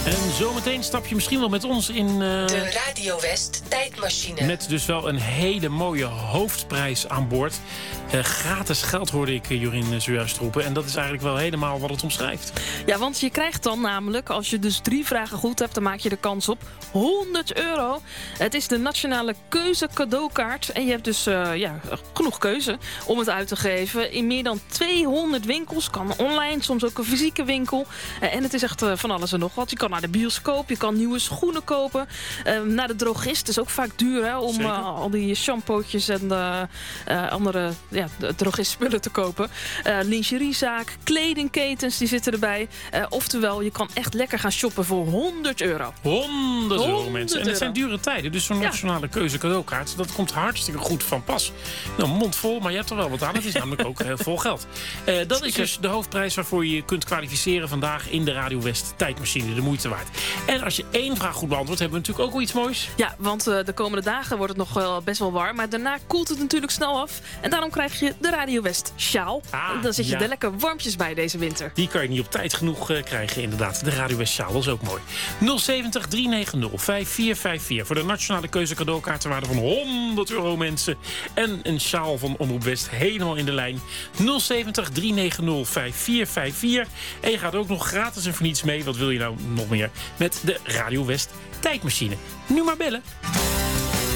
En zometeen stap je misschien wel met ons in... De Radio West tijdmachine. Met dus wel een hele mooie hoofdprijs aan boord. Gratis geld hoorde ik Jorien zojuist roepen. En dat is eigenlijk wel helemaal wat het omschrijft. Ja, want je krijgt dan namelijk, als je dus 3 vragen goed hebt, dan maak je de kans op €100. Het is de Nationale Keuze cadeaukaart. En je hebt dus genoeg keuze om het uit te geven. In meer dan 200 winkels. Kan online, soms ook een fysieke winkel. En het is echt van alles en nog wat. Je kan naar de bioscoop, je kan nieuwe schoenen kopen. Naar de drogist is ook vaak duur, hè, om al die shampootjes en andere drogistspullen te kopen. Lingeriezaak, kledingketens, die zitten erbij. Oftewel, je kan echt lekker gaan shoppen voor €100. €100 mensen. En het zijn dure tijden. Dus zo'n Nationale Keuze cadeaukaart, dat komt hartstikke goed van pas. Nou, mondvol, maar je hebt er wel wat aan. Het is namelijk ook heel veel geld. Dat is dus de hoofdprijs waarvoor je kunt kwalificeren vandaag in de Radio West tijdmachine. De moeite waard. En als je 1 vraag goed beantwoordt, hebben we natuurlijk ook wel iets moois. Ja, want de komende dagen wordt het nog wel best wel warm. Maar daarna koelt het natuurlijk snel af. En daarom krijg je de Radio West sjaal. En dan zit je er lekker warmpjes bij deze winter. Die kan je niet op tijd genoeg krijgen, inderdaad. De Radio West sjaal, dat is ook mooi. 070 390 5454 voor de Nationale Keuze cadeaukaart ter waarde van €100 mensen. En een sjaal van Omroep West helemaal in de lijn. 070 390 5454. En je gaat ook nog gratis en voor niets mee. Wat wil je nou nog meer? Met de Radio West tijdmachine. Nu maar bellen.